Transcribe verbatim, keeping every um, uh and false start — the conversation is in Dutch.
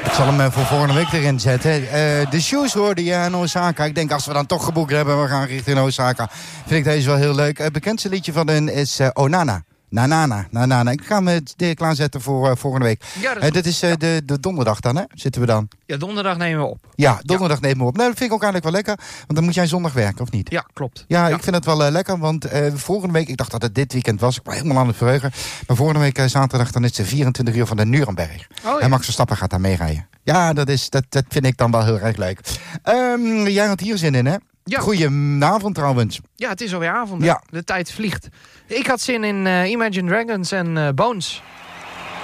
Ik zal hem uh, voor volgende week erin zetten. Uh, de shoes hoorde je in Osaka. Ik denk als we dan toch geboekt hebben, we gaan richting Osaka. Vind ik deze wel heel leuk. Het uh, bekendste liedje van hen is uh, Onana. Nanana, nanana. Ik ga hem uh, klaarzetten voor uh, volgende week. Ja, is uh, dit is uh, de, de donderdag dan, hè? Zitten we dan? Ja, donderdag nemen we op. Ja, donderdag ja. nemen we op. Nou, dat vind ik ook eigenlijk wel lekker. Want dan moet jij zondag werken, of niet? Ja, klopt. Ja, ja. ik vind het wel uh, lekker. Want uh, volgende week, ik dacht dat het dit weekend was. Ik ben helemaal aan het verheugen. Maar volgende week uh, zaterdag, dan is het vierentwintig uur van de Nuremberg. Oh, ja. En Max Verstappen gaat daar meerijden. Ja, dat, is, dat, dat vind ik dan wel heel erg leuk. Um, jij had hier zin in, hè? Ja. Goedenavond trouwens. Ja, het is alweer avond. Ja. De tijd vliegt. Ik had zin in uh, Imagine Dragons en uh, Bones.